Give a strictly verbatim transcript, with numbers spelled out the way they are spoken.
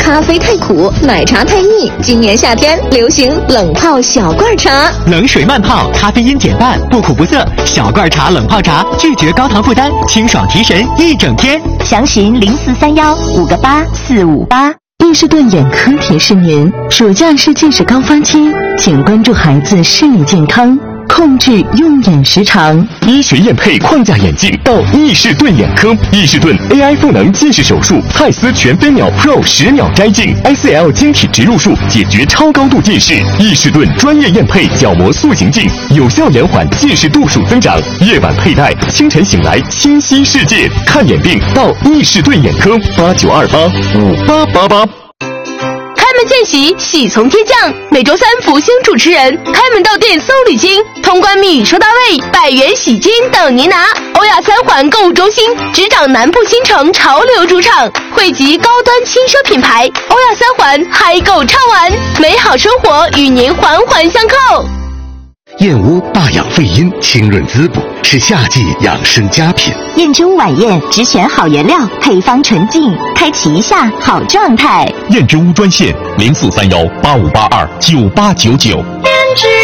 咖啡太苦，奶茶太腻。今年夏天流行冷泡小罐茶， 冷水慢泡，咖啡因减半，不苦不涩。小罐茶冷泡茶，拒绝高糖负担，清爽提神一整天。 详询零四三幺五个八四五八。 伊士顿眼科提示您：暑假是近视高发期，请关注孩子视力健康，控制用眼时长。 医学验配框架眼镜到伊士顿眼科，伊士顿 A I 赋能近视手术，泰斯全飞秒 Pro 十秒摘镜 ，S L 晶体植入术解决超高度近视。伊士顿专业验配角膜塑形镜，有效延缓近视度数增长。夜晚佩戴，清晨醒来清晰世界。看眼病到伊士顿眼科，八九二八五八八八。 开门见喜，喜从天降。每周三福星主持人开门到店搜礼金，通关密语收到位，百元喜金等您拿。欧亚三环购物中心执掌南部新城潮流主场，汇集高端轻奢品牌。欧亚三环嗨购畅玩，美好生活与您环环相扣。 燕窝大养肺阴，清润滋补，是夏季养生佳品。 燕之屋晚宴只选好原料，配方纯净，开启一下好状态。 燕之屋专线零四三幺八五八二九八九九。